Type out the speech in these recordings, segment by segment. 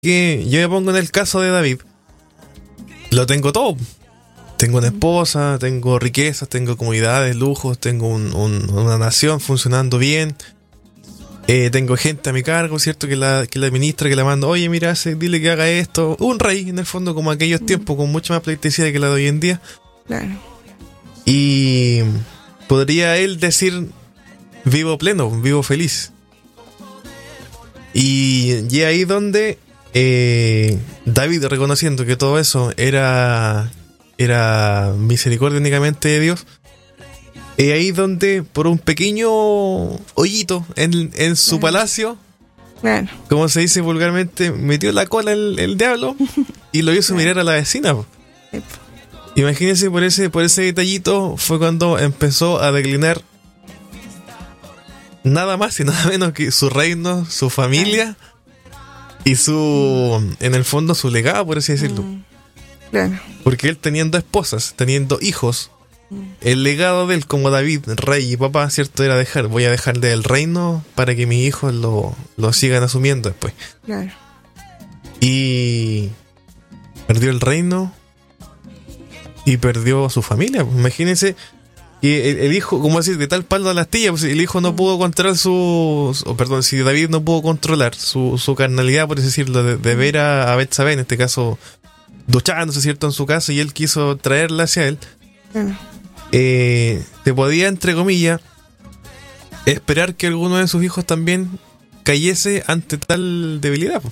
que yo me pongo en el caso de David. Lo tengo todo. Tengo una esposa, tengo riquezas, tengo comodidades, lujos, tengo una nación funcionando bien. Tengo gente a mi cargo, ¿cierto? Que la administra, que la manda. Oye, mira, dile que haga esto. Un rey, en el fondo, como aquellos tiempos, con mucha más plasticidad que la de hoy en día. Claro. Y podría él decir: vivo pleno, vivo feliz. Y ahí donde David, reconociendo que todo eso era misericordia únicamente de Dios, y ahí donde por un pequeño hoyito en su palacio, Claro. como se dice vulgarmente, metió la cola el diablo y lo hizo mirar a la vecina. Imagínense, por ese detallito fue cuando empezó a declinar nada más y nada menos que su reino, su familia y en el fondo su legado, por así decirlo. Claro. Porque él, teniendo esposas, teniendo hijos, el legado de él como David, rey y papá, ¿cierto? Era voy a dejarle el reino para que mis hijos lo sigan asumiendo después. Claro. Y perdió el reino y perdió a su familia. Imagínense que el hijo, como decir, de tal palo a la astilla, pues el hijo no pudo controlar si David no pudo controlar su carnalidad, por así decirlo, de ver a Betsabé, en este caso, duchándose, ¿cierto?, en su casa, y él quiso traerla hacia él. Se podía, entre comillas, esperar que alguno de sus hijos también cayese ante tal debilidad.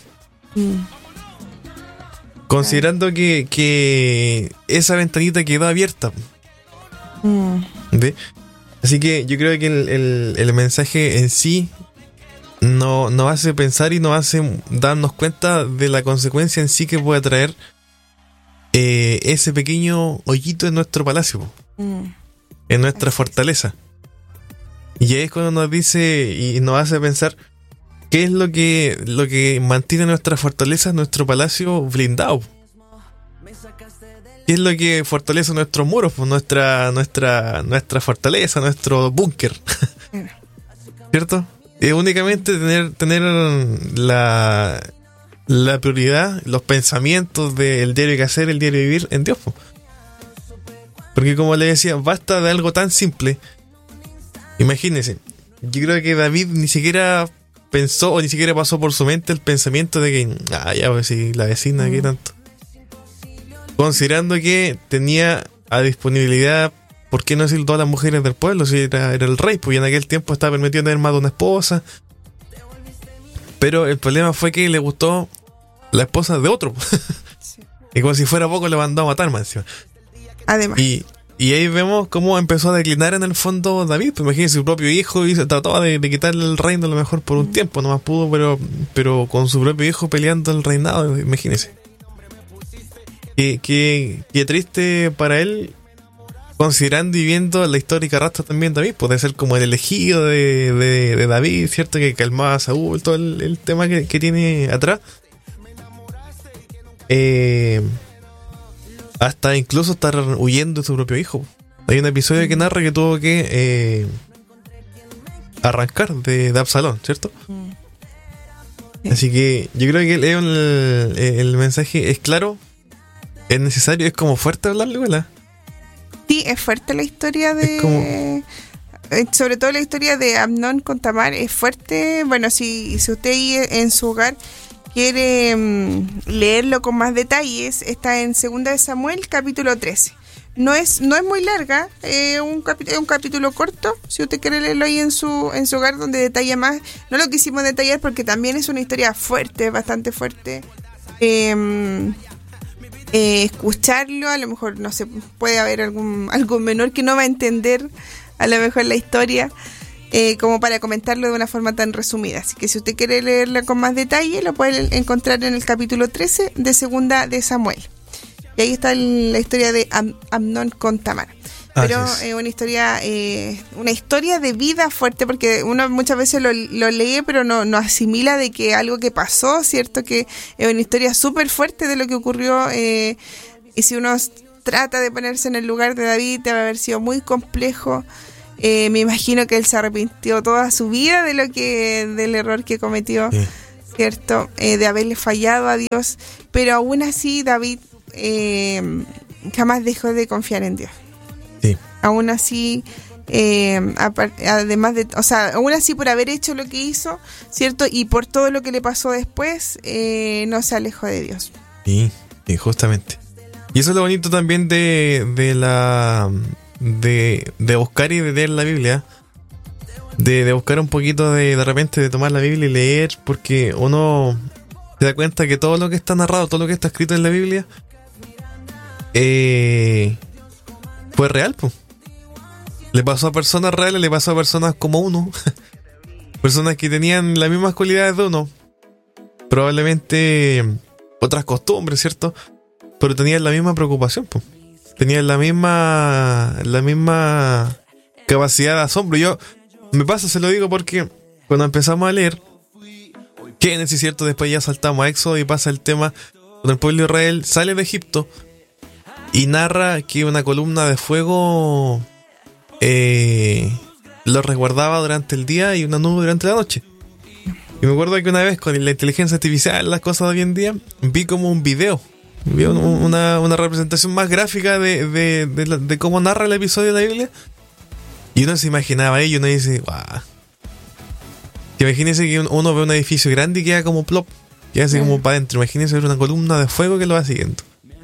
Considerando que esa ventanita quedó abierta. ¿Ve? Así que yo creo que el mensaje en sí nos hace pensar y nos hace darnos cuenta de la consecuencia en sí que puede traer ese pequeño hoyito en nuestro palacio, en nuestra fortaleza. Y ahí es cuando nos dice y nos hace pensar qué es lo que mantiene nuestra fortaleza, nuestro palacio blindado. ¿Qué es lo que fortalece nuestros muros? Pues nuestra fortaleza, nuestro búnker. ¿Cierto? Es únicamente tener la prioridad, los pensamientos del diario que hacer, el diario vivir en Dios. Porque como le decía, basta de algo tan simple. Imagínense, yo creo que David ni siquiera pensó o ni siquiera pasó por su mente el pensamiento de que, ya, pues si la vecina, ¿qué tanto? Considerando que tenía a disponibilidad, ¿por qué no decir todas las mujeres del pueblo? Si era el rey, pues en aquel tiempo estaba permitido tener más de una esposa. Pero el problema fue que le gustó la esposa de otro. Sí. Y como si fuera poco le mandó a matar más encima. Además. Y ahí vemos cómo empezó a declinar en el fondo David. Pues imagínense, su propio hijo y se trataba de quitarle el reino a lo mejor por un tiempo. No más pudo, pero con su propio hijo peleando el reinado, imagínense. Qué triste para él, considerando y viendo la histórica rasta también David, puede ser como el elegido de David, ¿cierto? Que calmaba a Saúl, todo el tema que tiene atrás. Hasta incluso estar huyendo de su propio hijo. Hay un episodio que narra que tuvo que arrancar de Absalón, ¿cierto? Así que yo creo que el mensaje es claro. Es necesario, es como fuerte hablarle, ¿verdad? Sí, es fuerte la historia de... sobre todo la historia de Amnón con Tamar, es fuerte. Bueno, si usted en su hogar quiere leerlo con más detalles, está en 2 de Samuel, capítulo 13. No es muy larga, es un capítulo corto, si usted quiere leerlo ahí en su hogar, donde detalla más. No lo quisimos detallar porque también es una historia fuerte, bastante fuerte. Escucharlo, a lo mejor no sé, puede haber algún menor que no va a entender a lo mejor la historia, como para comentarlo de una forma tan resumida. Así que si usted quiere leerla con más detalle, lo puede encontrar en el capítulo 13 de 2 de Samuel, y ahí está la historia de Amnón con Tamar. Pero es una historia de vida fuerte, porque uno muchas veces lo lee pero no asimila de que algo que pasó, ¿cierto? Que es una historia súper fuerte de lo que ocurrió, y si uno trata de ponerse en el lugar de David, debe haber sido muy complejo. Me imagino que él se arrepintió toda su vida del error que cometió. ¿cierto? De haberle fallado a Dios, pero aún así David jamás dejó de confiar en Dios. Sí. Aún así, además de, o sea, aún así por haber hecho lo que hizo, ¿cierto? Y por todo lo que le pasó después, no se alejó de Dios. Sí, justamente. Y eso es lo bonito también de buscar y de leer la Biblia. De buscar un poquito de repente de tomar la Biblia y leer, porque uno se da cuenta que todo lo que está narrado, todo lo que está escrito en la Biblia fue real, pues. Le pasó a personas reales, le pasó a personas como uno. Personas que tenían las mismas cualidades de uno. Probablemente otras costumbres, ¿cierto? Pero tenían la misma preocupación, pues. Tenían la misma capacidad de asombro. Me pasa, se lo digo porque cuando empezamos a leer Génesis, ¿cierto? Después ya saltamos a Éxodo y pasa el tema cuando el pueblo de Israel sale de Egipto y narra que una columna de fuego lo resguardaba durante el día y una nube durante la noche. Y me acuerdo que una vez con la inteligencia artificial, las cosas de hoy en día, vi como un video. Vi una representación más gráfica de cómo narra el episodio de la Biblia. Y uno se imaginaba ello y uno dice, guau. Imagínense que uno ve un edificio grande y queda como plop, queda así como para adentro. Imagínense ver una columna de fuego que lo va siguiendo.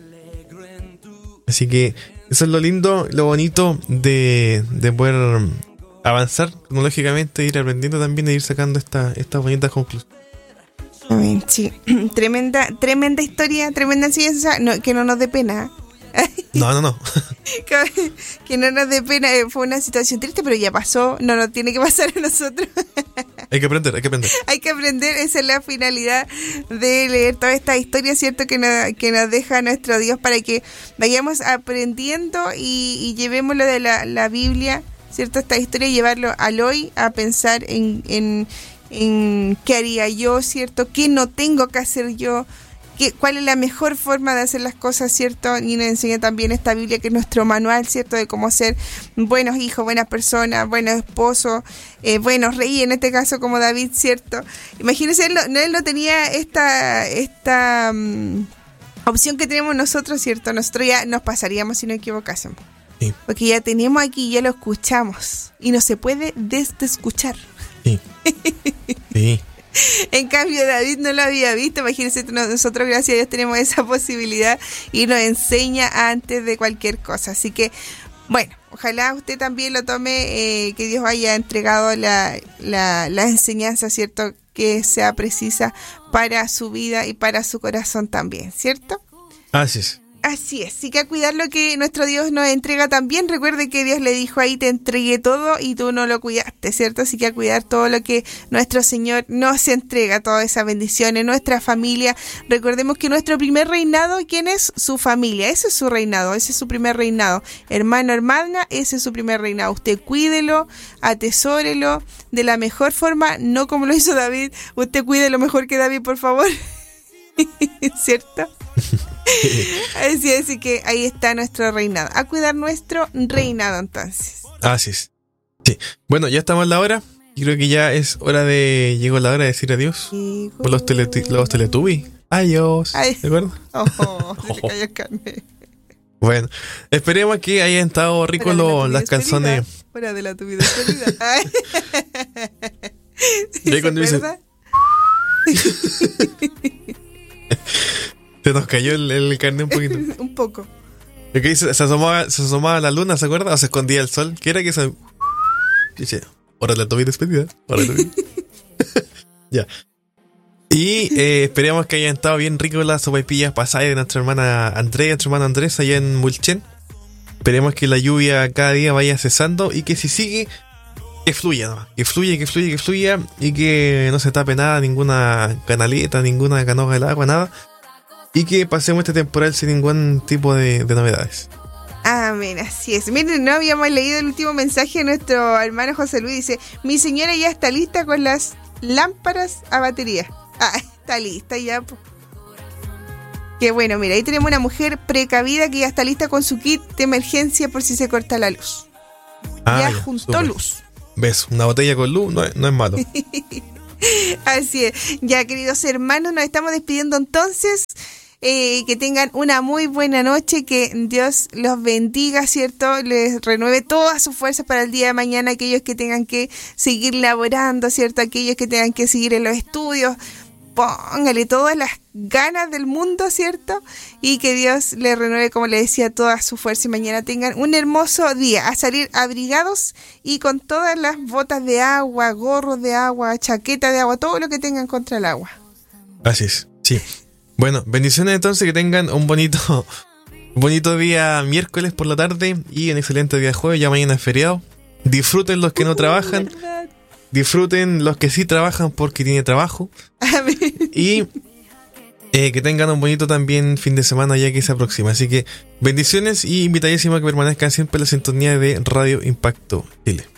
Así que eso es lo lindo, lo bonito de poder avanzar cronológicamente, ir aprendiendo también e ir sacando estas bonitas conclusiones. Sí, tremenda historia, tremenda enseñanza, que no nos dé pena. No. Que no nos dé pena, fue una situación triste, pero ya pasó, no nos tiene que pasar a nosotros. Hay que aprender. Hay que aprender, esa es la finalidad de leer toda esta historia, ¿cierto? Que nos deja nuestro Dios para que vayamos aprendiendo y llevémoslo de la Biblia, ¿cierto? Esta historia, llevarlo al hoy, a pensar en qué haría yo, ¿cierto? ¿Qué no tengo que hacer yo? ¿Cuál es la mejor forma de hacer las cosas, cierto? Y nos enseña también esta Biblia, que es nuestro manual, cierto, de cómo ser buenos hijos, buenas personas, buenos esposos, buenos reyes, en este caso como David, cierto. Imagínense, él no tenía esta opción que tenemos nosotros, cierto. Nosotros ya nos pasaríamos si no equivocásemos. Sí. Porque ya tenemos aquí, ya lo escuchamos y no se puede desescuchar. Sí. Sí. En cambio, David no lo había visto. Imagínense, nosotros, gracias a Dios, tenemos esa posibilidad y nos enseña antes de cualquier cosa. Así que, bueno, ojalá usted también lo tome, que Dios haya entregado la enseñanza, ¿cierto? Que sea precisa para su vida y para su corazón también, ¿cierto? Así es. Así es, sí, que a cuidar lo que nuestro Dios nos entrega también. Recuerde que Dios le dijo ahí, te entregué todo y tú no lo cuidaste, ¿cierto? Así que a cuidar todo lo que nuestro Señor nos entrega, todas esas bendiciones, nuestra familia. Recordemos que nuestro primer reinado, ¿quién es? Su familia, ese es su reinado, ese es su primer reinado. Hermano, hermana, ese es su primer reinado. Usted cuídelo, atesórelo de la mejor forma, no como lo hizo David. Usted cuide lo mejor que David, por favor. ¿Cierto? Así que ahí está nuestro reinado. A cuidar nuestro reinado, entonces. Así es. Sí. Bueno, ya estamos en la hora. Y creo que ya es hora llegó la hora de decir adiós. Por los Teletubbies. Adiós. ¿De acuerdo? Se le cayó carne. Bueno, esperemos que hayan estado ricos las canciones. Fuera de la tu vida despedida. ¿Sí, cuando dice? Se nos cayó el carnet un poquito. Un poco. Lo que dice, se asomaba la luna, ¿se acuerda? O se escondía el sol. ¿Qué era que se...? Dice, ahora la tuve despedida. Ya. Y esperemos que hayan estado bien ricos las sopaipillas pasadas de nuestra hermana Andrea, nuestro hermano Andrés allá en Mulchen. Esperemos que la lluvia cada día vaya cesando y que si sigue, que fluya nomás. Que fluya y que no se tape nada, ninguna canaleta, ninguna canoa del agua, nada. Y que pasemos este temporal sin ningún tipo de novedades. Amén, así es. Miren, no habíamos leído el último mensaje de nuestro hermano José Luis. Dice, mi señora ya está lista con las lámparas a batería. Está lista ya. Qué bueno, mira, ahí tenemos una mujer precavida que ya está lista con su kit de emergencia por si se corta la luz. Ya juntó super. Luz. ¿Ves? Una botella con luz no es malo. Así es. Ya, queridos hermanos, nos estamos despidiendo entonces. Que tengan una muy buena noche, que Dios los bendiga, ¿cierto? Les renueve todas sus fuerzas para el día de mañana, aquellos que tengan que seguir laborando, ¿cierto? Aquellos que tengan que seguir en los estudios, póngale todas las ganas del mundo, ¿cierto? Y que Dios les renueve, como les decía, toda su fuerza y mañana tengan un hermoso día, a salir abrigados y con todas las botas de agua, gorros de agua, chaqueta de agua, todo lo que tengan contra el agua. Así es, sí. Bueno, bendiciones entonces, que tengan un bonito día miércoles por la tarde y un excelente día jueves, ya mañana es feriado. Disfruten los que no trabajan, ¿Verdad? disfruten los que sí trabajan porque tienen trabajo. Amén. Y que tengan un bonito también fin de semana ya que se aproxima. Así que bendiciones y invitadísimo a que permanezcan siempre en la sintonía de Radio Impacto Chile.